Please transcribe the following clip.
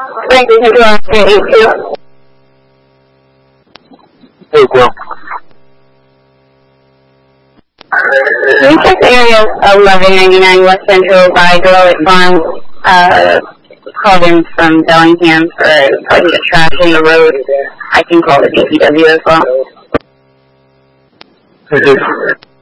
1982. Hey, Will. Research area 1199 West Central by Deloitte Farm. Called in from Bellingham for putting the trash in the road. I can call the DPW as well.